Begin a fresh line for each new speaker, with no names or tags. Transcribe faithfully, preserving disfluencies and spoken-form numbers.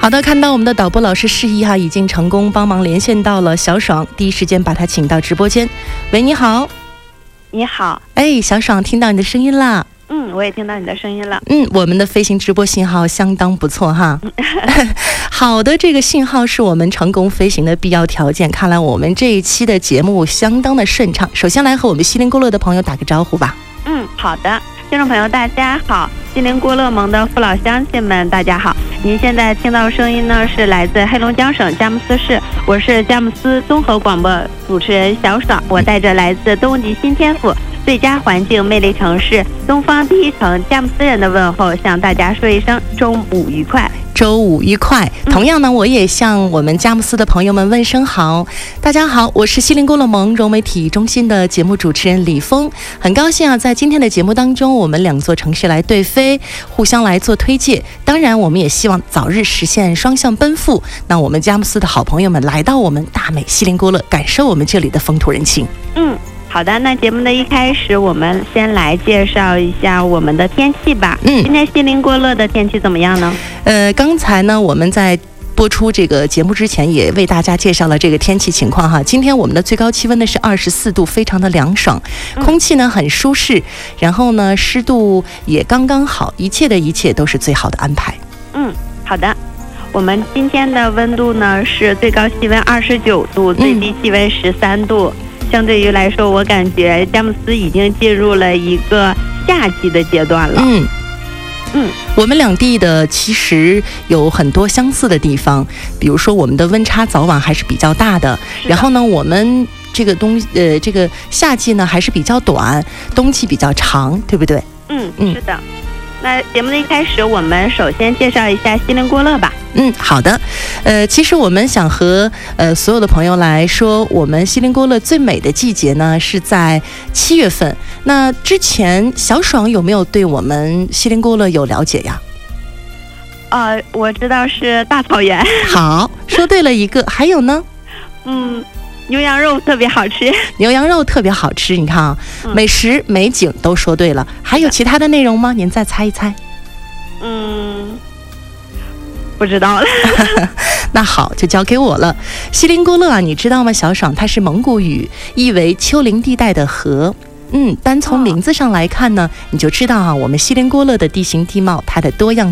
好的，看到我们的导播老师示意哈，已经成功帮忙连线到了小爽，第一时间把他请到直播间。喂，你好。
你好。
哎，小爽，听到你的声音啦。
嗯，我也听到你的声音了。
嗯，我们的飞行直播信号相当不错哈。好的，这个信号是我们成功飞行的必要条件。看来我们这一期的节目相当的顺畅。首先来和我们西林郭勒的朋友打个招呼吧。
嗯，好的，听众朋友大家好，西林郭勒盟的父老乡亲们大家好。您现在听到声音呢，是来自黑龙江省佳木斯市，我是佳木斯综合广播主持人小爽，我带着来自东极新天府最佳环境魅力城市东方第一城佳木斯人的问候，向大家说一声周五愉快。
周五愉快。同样呢，我也向我们佳木斯的朋友们问声好。大家好，我是西林郭勒盟融媒体中心的节目主持人李峰，很高兴啊，在今天的节目当中，我们两座城市来对飞，互相来做推介。当然，我们也希望早日实现双向奔赴。那我们佳木斯的好朋友们来到我们大美西林郭勒，感受我们这里的风土人情。
嗯。好的，那节目的一开始，我们先来介绍一下我们的天气吧。嗯，今天西林郭勒的天气怎么样呢？
呃，刚才呢，我们在播出这个节目之前，也为大家介绍了这个天气情况哈。今天我们的最高气温呢是二十四度，非常的凉爽，空气呢很舒适，然后呢湿度也刚刚好，一切的一切都是最好的安排。
嗯，好的。我们今天的温度呢是最高气温二十九度，最低气温十三度。嗯，相对于来说，我感觉佳木斯已经进入了一个夏季的阶段了。
嗯嗯，我们两地的其实有很多相似的地方，比如说我们的温差早晚还是比较大的。然后呢，我们这个冬呃这个夏季呢还是比较短，冬季比较长，对不对？
嗯，是的。那节目的一开始，我们首先介绍一下西林郭勒吧。
嗯，好的。呃，其实我们想和呃所有的朋友来说，我们西林郭勒最美的季节呢是在七月份。那之前小爽有没有对我们西林郭勒有了解呀？
呃，我知道是大草原。
好，说对了一个，还有呢？
嗯。牛羊肉特别好吃，
牛羊肉特别好吃。你看啊，嗯、美食美景都说对了，还有其他的内容吗？您再猜一猜。
嗯，不知道了。
那好，就交给我了。西林郭勒啊，你知道吗？小爽，它是蒙古语，意为丘陵地带的河。嗯，单从名字上来看呢，你就知道啊，我们西林郭勒的地形地貌，它的多样